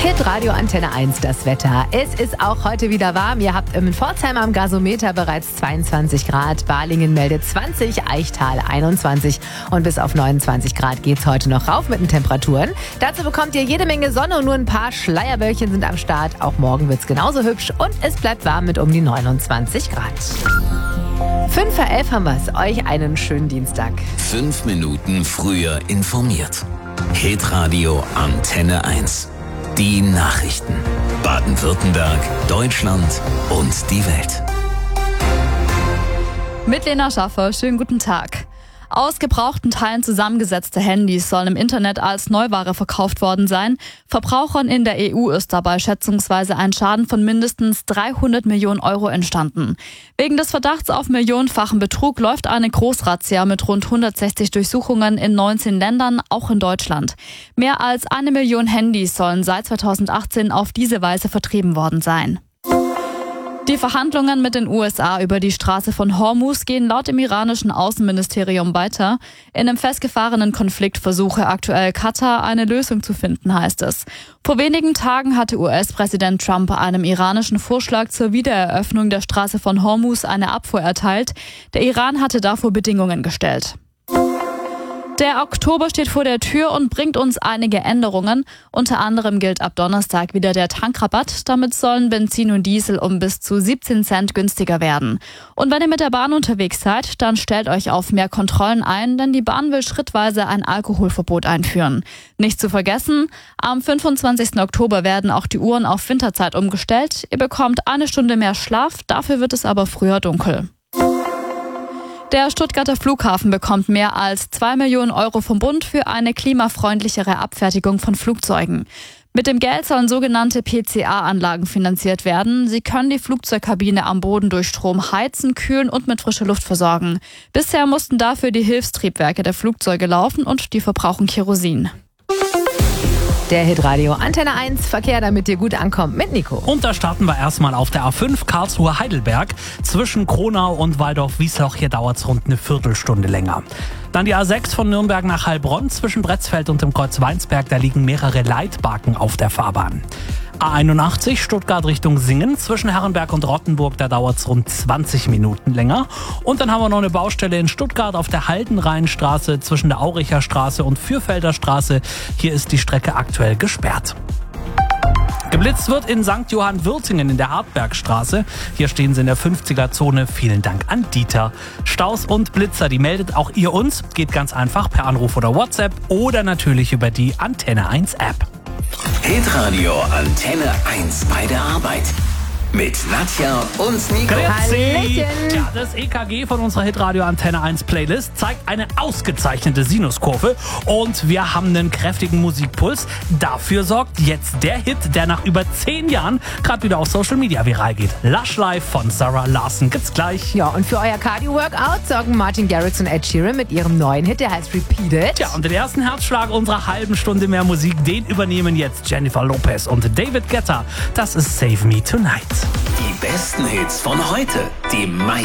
Hitradio Antenne 1, das Wetter. Es ist auch heute wieder warm. Ihr habt in Pforzheim am Gasometer bereits 22 Grad. Balingen meldet 20, Eichtal 21. Und bis auf 29 Grad geht's heute noch rauf mit den Temperaturen. Dazu bekommt ihr jede Menge Sonne und nur ein paar Schleierwölkchen sind am Start. Auch morgen wird's genauso hübsch und es bleibt warm mit um die 29 Grad. 5:11 haben wir's. Euch einen schönen Dienstag. 5 Minuten früher informiert. Hitradio Antenne 1. Die Nachrichten. Baden-Württemberg, Deutschland und die Welt. Mit Lena Schaffer, schönen guten Tag. Aus gebrauchten Teilen zusammengesetzte Handys sollen im Internet als Neuware verkauft worden sein. Verbrauchern in der EU ist dabei schätzungsweise ein Schaden von mindestens 300 Millionen Euro entstanden. Wegen des Verdachts auf millionenfachen Betrug läuft eine Großrazzia mit rund 160 Durchsuchungen in 19 Ländern, auch in Deutschland. Mehr als 1 Million Handys sollen seit 2018 auf diese Weise vertrieben worden sein. Die Verhandlungen mit den USA über die Straße von Hormuz gehen laut dem iranischen Außenministerium weiter. In einem festgefahrenen Konflikt versuche aktuell Katar eine Lösung zu finden, heißt es. Vor wenigen Tagen hatte US-Präsident Trump einem iranischen Vorschlag zur Wiedereröffnung der Straße von Hormuz eine Abfuhr erteilt. Der Iran hatte davor Bedingungen gestellt. Der Oktober steht vor der Tür und bringt uns einige Änderungen. Unter anderem gilt ab Donnerstag wieder der Tankrabatt. Damit sollen Benzin und Diesel um bis zu 17 Cent günstiger werden. Und wenn ihr mit der Bahn unterwegs seid, dann stellt euch auf mehr Kontrollen ein, denn die Bahn will schrittweise ein Alkoholverbot einführen. Nicht zu vergessen, am 25. Oktober werden auch die Uhren auf Winterzeit umgestellt. Ihr bekommt 1 Stunde mehr Schlaf, dafür wird es aber früher dunkel. Der Stuttgarter Flughafen bekommt mehr als 2 Millionen Euro vom Bund für eine klimafreundlichere Abfertigung von Flugzeugen. Mit dem Geld sollen sogenannte PCA-Anlagen finanziert werden. Sie können die Flugzeugkabine am Boden durch Strom heizen, kühlen und mit frischer Luft versorgen. Bisher mussten dafür die Hilfstriebwerke der Flugzeuge laufen und die verbrauchen Kerosin. Der Hitradio Antenne 1 Verkehr, damit ihr gut ankommt mit Nico. Und da starten wir erstmal auf der A5 Karlsruhe-Heidelberg. Zwischen Kronau und Waldorf-Wiesloch, hier dauert es rund eine Viertelstunde länger. Dann die A6 von Nürnberg nach Heilbronn. Zwischen Bretzfeld und dem Kreuz Weinsberg, da liegen mehrere Leitbarken auf der Fahrbahn. A81 Stuttgart Richtung Singen. Zwischen Herrenberg und Rottenburg, da dauert es rund 20 Minuten länger. Und dann haben wir noch eine Baustelle in Stuttgart auf der Haldenrheinstraße zwischen der Auricher Straße und Fürfelder Straße. Hier ist die Strecke aktuell gesperrt. Geblitzt wird in St. Johann-Würtingen in der Hartbergstraße. Hier stehen sie in der 50er-Zone. Vielen Dank an Dieter. Staus und Blitzer, die meldet auch ihr uns. Geht ganz einfach per Anruf oder WhatsApp oder natürlich über die Antenne 1 App. Hitradio Antenne 1 bei der Arbeit. Mit Nadja und Nico. Hallöchen. Ja, das EKG von unserer Hitradio Antenne 1 Playlist zeigt eine ausgezeichnete Sinuskurve und wir haben einen kräftigen Musikpuls. Dafür sorgt jetzt der Hit, der nach über 10 Jahren gerade wieder auf Social Media viral geht. Lush Life von Sarah Larson gibt's gleich. Ja, und für euer Cardio-Workout sorgen Martin Garrix und Ed Sheeran mit ihrem neuen Hit, der heißt Repeated. Tja, und den ersten Herzschlag unserer halben Stunde mehr Musik, den übernehmen jetzt Jennifer Lopez und David Guetta. Das ist Save Me Tonight. Die besten Hits von heute. Die